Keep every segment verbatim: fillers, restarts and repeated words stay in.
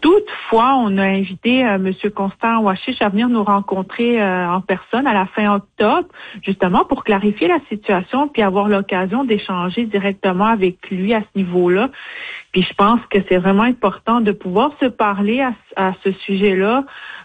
Toutefois, on a invité euh, M. Constant Ouachiche à venir nous rencontrer euh, en personne à la fin octobre, justement pour clarifier la situation puis avoir l'occasion d'échanger directement avec lui à ce niveau-là. Puis je pense que c'est vraiment important de pouvoir se parler à, à ce sujet-là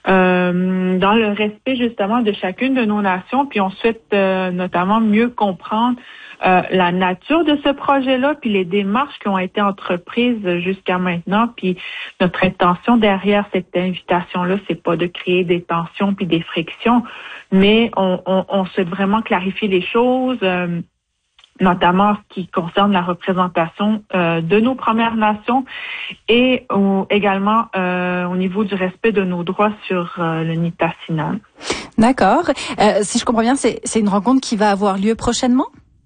euh, dans le respect justement de chacune de nos nations. Puis on souhaite euh, notamment mieux comprendre euh, la nature de ce projet-là, puis les démarches qui ont été entreprises jusqu'à maintenant. Puis notre intention derrière cette invitation-là, c'est pas de créer des tensions puis des frictions, mais on, on, on souhaite vraiment clarifier les choses. Euh, notamment en ce qui concerne la représentation euh, de nos Premières Nations et ou, également euh, au niveau du respect de nos droits sur euh, le Nitassinan. D'accord. Euh, si je comprends bien, c'est, c'est une rencontre qui va avoir lieu prochainement?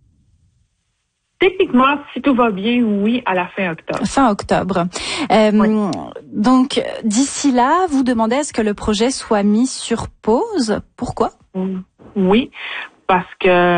Techniquement, si tout va bien, oui, à la fin octobre. Fin octobre. Euh, oui. Donc, d'ici là, vous demandez à ce que le projet soit mis sur pause. Pourquoi? Oui. Parce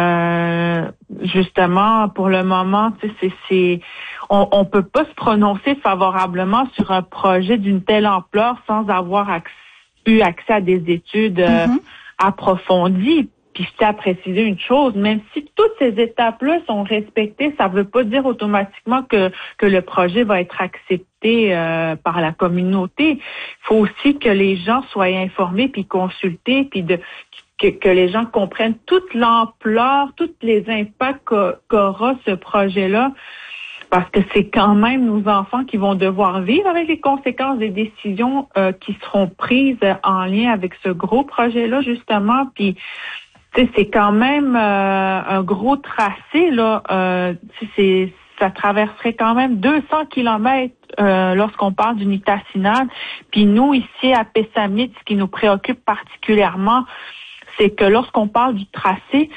que justement, pour le moment, tu sais, c'est, c'est on, on peut pas se prononcer favorablement sur un projet d'une telle ampleur sans avoir ac- eu accès à des études euh, mm-hmm. approfondies. Puis je tiens à préciser une chose, même si toutes ces étapes-là sont respectées, ça veut pas dire automatiquement que que le projet va être accepté euh, par la communauté. Il faut aussi que les gens soient informés puis consultés puis de Que, que les gens comprennent toute l'ampleur, tous les impacts qu'aura ce projet-là, parce que c'est quand même nos enfants qui vont devoir vivre avec les conséquences des décisions euh, qui seront prises en lien avec ce gros projet-là, justement. Puis, tu sais, c'est quand même euh, un gros tracé, là. Euh, c'est, ça traverserait quand même deux cents kilomètres euh, lorsqu'on parle du Nitassinan. Puis nous, ici, à Pessamit, ce qui nous préoccupe particulièrement, c'est que lorsqu'on parle du tracé,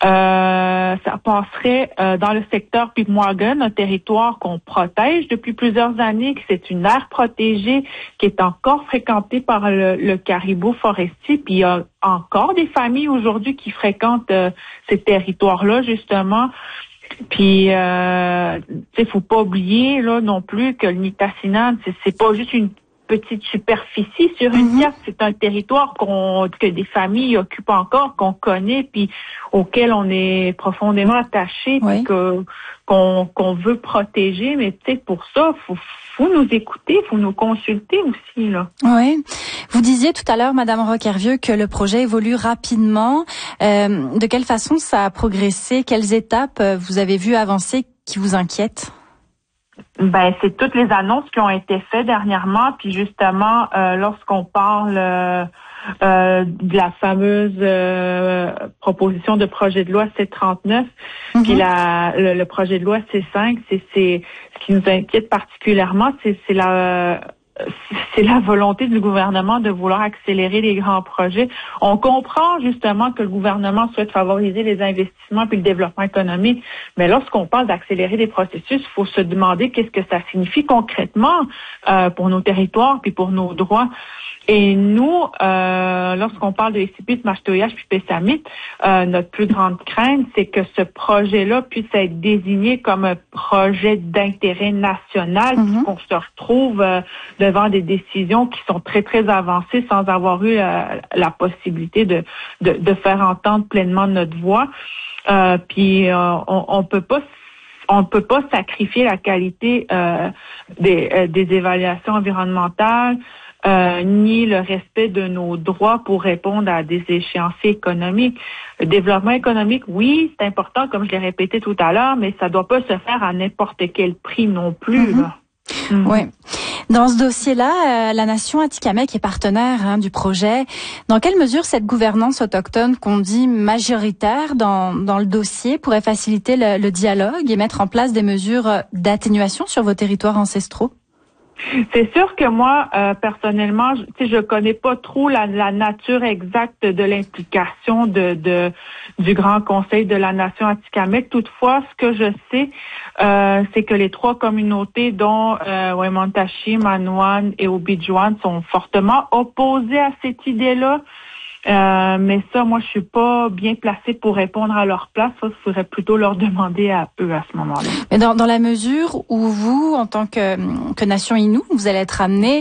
euh, ça passerait euh, dans le secteur Picmoagan, un territoire qu'on protège depuis plusieurs années, que c'est une aire protégée qui est encore fréquentée par le, le caribou forestier. Puis il y a encore des familles aujourd'hui qui fréquentent euh, ces territoires-là, justement. Puis, euh, tu sais, faut pas oublier là non plus que le Nitassinan, c'est, c'est pas juste une petite superficie sur une terre, mm-hmm. c'est un territoire qu'on que des familles occupent encore, qu'on connaît, puis auquel on est profondément attaché, oui. puis que qu'on qu'on veut protéger. Mais tu sais, pour ça, faut faut nous écouter, faut nous consulter aussi là. Oui. Vous disiez tout à l'heure, Madame Roquervieux, que le projet évolue rapidement. Euh, de quelle façon ça a progressé? Quelles étapes vous avez vu avancer qui vous inquiètent? Ben, c'est toutes les annonces qui ont été faites dernièrement, puis justement, euh, lorsqu'on parle euh, euh, de la fameuse euh, proposition de projet de loi C trente-neuf, mm-hmm. puis la, le, le projet de loi C cinq, c'est, c'est ce qui nous inquiète particulièrement, c'est, c'est la c'est la volonté du gouvernement de vouloir accélérer les grands projets. On comprend justement que le gouvernement souhaite favoriser les investissements puis le développement économique, mais lorsqu'on parle d'accélérer des processus, il faut se demander qu'est-ce que ça signifie concrètement euh, pour nos territoires puis pour nos droits. Et nous, euh, lorsqu'on parle de Hissipit, Mashtoyash puis Pessamit, euh, notre plus grande crainte, c'est que ce projet-là puisse être désigné comme un projet d'intérêt national, mm-hmm. qu'on se retrouve euh, devant des décisions qui sont très, très avancées sans avoir eu euh, la possibilité de, de, de faire entendre pleinement notre voix. Euh, puis euh, on, on peut pas on ne peut pas sacrifier la qualité euh, des, euh, des évaluations environnementales, Euh, ni le respect de nos droits pour répondre à des échéanciers économiques. Le développement économique, oui, c'est important, comme je l'ai répété tout à l'heure, mais ça ne doit pas se faire à n'importe quel prix non plus. Mm-hmm. Là. Mm-hmm. Oui. Dans ce dossier-là, euh, la nation Atikamekw est partenaire hein, du projet. Dans quelle mesure cette gouvernance autochtone qu'on dit majoritaire dans, dans le dossier pourrait faciliter le, le dialogue et mettre en place des mesures d'atténuation sur vos territoires ancestraux? C'est sûr que moi, euh, personnellement, je, tu sais, je connais pas trop la, la nature exacte de l'implication de, de du Grand Conseil de la Nation Atikamekw. Toutefois, ce que je sais, euh, c'est que les trois communautés, dont euh, Wemotaci, Manoan et Obidjwan, sont fortement opposées à cette idée-là. Euh, mais ça, moi, je suis pas bien placée pour répondre à leur place. Ça, il faudrait plutôt leur demander à eux à ce moment-là. Mais dans, dans la mesure où vous, en tant que, que nation Innu, vous allez être amené